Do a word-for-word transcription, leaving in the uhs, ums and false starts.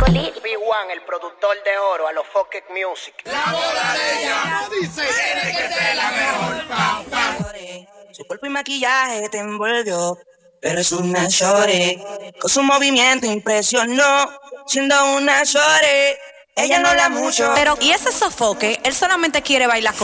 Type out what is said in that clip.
B uno, el productor de oro, a los Focus Music. La boda de ella no dice tiene que ser la mejor. Pam, pam. Su cuerpo y maquillaje te envolvió, pero es una shorty. Con su movimiento impresionó, siendo una shorty. Ella no habla mucho, Pero, ¿y ese sofoque? Él solamente quiere bailar